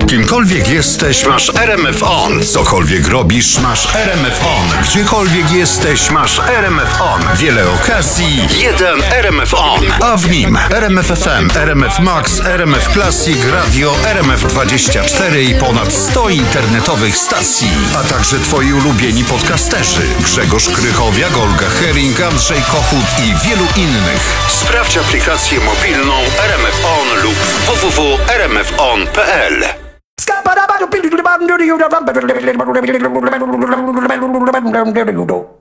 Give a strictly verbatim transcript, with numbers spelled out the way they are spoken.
Kimkolwiek jesteś, masz R M F On. Cokolwiek robisz, masz R M F On. Gdziekolwiek jesteś, masz R M F On. Wiele okazji, jeden R M F On. A w nim R M F F M, R M F Max, R M F Classic, Radio, R M F dwadzieścia cztery i ponad sto internetowych stacji. A także twoi ulubieni podcasterzy. Grzegorz Krychowiak, Olga Hering, Andrzej Kochut i wielu innych. Sprawdź aplikację mobilną R M F On lub w w w kropka r m f on kropka p l. Scabba